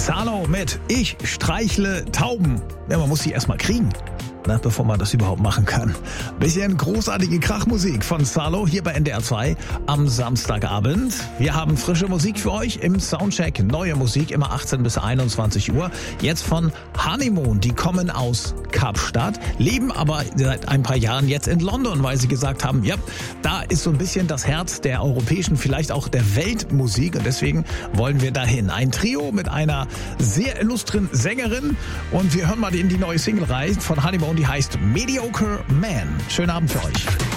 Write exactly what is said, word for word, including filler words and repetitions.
Salo mit Ich streichle Tauben. Ja, man muss sie erstmal kriegen, na, bevor man das überhaupt machen kann. Bisschen großartige Krachmusik von Salo hier bei N D R zwei am Samstagabend. Wir haben frische Musik für euch im Soundcheck. Neue Musik, immer achtzehn bis einundzwanzig Uhr. Jetzt von Honeymoon. Die kommen aus Kapstadt, leben aber seit ein paar Jahren jetzt in London, weil sie gesagt haben, ja, da ist so ein bisschen das Herz der europäischen, vielleicht auch der Weltmusik. Und deswegen wollen wir dahin. Ein Trio mit einer sehr illustren Sängerin. Und wir hören mal in die neue Single rein von Honeymoon. Die heißt Mediocre Man. Schönen Abend für euch.